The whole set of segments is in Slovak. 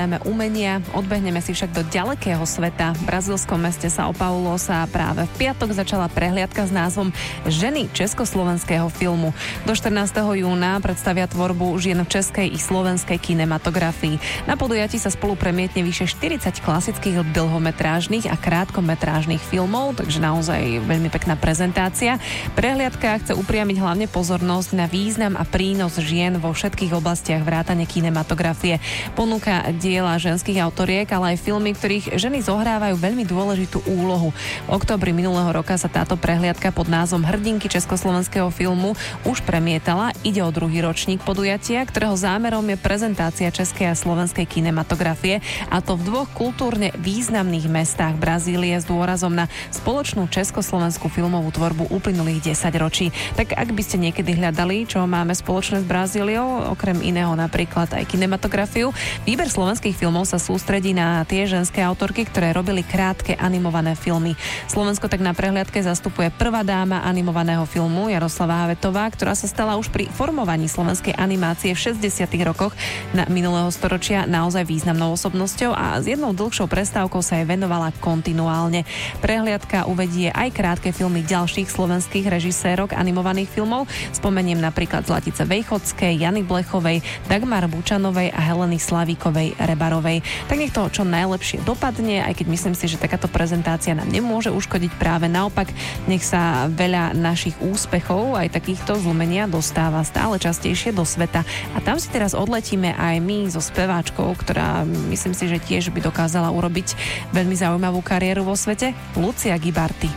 najmä umenia. Odbehneme si však do ďalekého sveta. V brazílskom meste São Paulo sa práve v piatok začala prehliadka s názvom Ženy československého filmu. Do 14. júna predstavia tvorbu žien v českej i slovenskej kinematografii. Na podujatí sa spolu premietne vyše 40 klasických dlhometrážnych a krátkometrážnych filmov, takže naozaj veľmi pekná prezentácia. Prehliadka chce upriamiť hlavne pozornosť na význam a prínos žien vo všetkých oblastiach vrátane kinematografie. Ponúka diela ženských autoriek, ale aj filmy, ktorých ženy zohrávajú veľmi dôležitú úlohu. V októbri minulého roka sa táto prehliadka pod názvom Hrdinky československého filmu už premietala. Ide o druhý ročník podujatia, ktorého zámerom je prezentácia českej a slovenskej kinematografie, a to v dvoch kultúrne významných mestách Brazílie s dôrazom na spoločnú československú filmovú tvorbu uplynulých 10 ročí. Tak ak by ste niekedy hľadali, čo máme spoločné s Brazíliou, okrem iného napríklad aj kinematografiu, výber slovenských filmov sa sústredí na tie ženské autorky, ktoré robili krátke animované filmy. Slovensko tak na prehliadke zastupuje prvá dáma animovaného filmu Jaroslava Havetová, ktorá sa stala už pri formovaní slovenskej animácie v 60. rokoch minulého storočia naozaj významnou osobnosťou a s jednou dlhšou prestávkou sa jej venovala kontinuálne. Prehliadka uvedie aj krátke filmy ďalších slovenských režisérok animovaných filmov. Spomeniem napríklad Zlatice Vejchodskej, Jany Blechovej, Dagmar Bučanovej a Heleny Slavíkovej Rebarovej. Tak nech to čo najlepšie dopadne, aj keď myslím si, že takáto prezentácia nám nemôže uškodiť, práve naopak, nech sa veľa našich úspechov, aj takýchto z umenia, dostáva stále častejšie do sveta. A tam si teraz odletíme aj my so speváčkou, ktorá myslím si, že tiež by dokázala urobiť veľmi zaujímavú kariéru vo svete, Lucia Gibarty.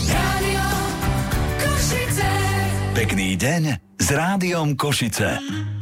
Pekný deň s Rádiom Košice.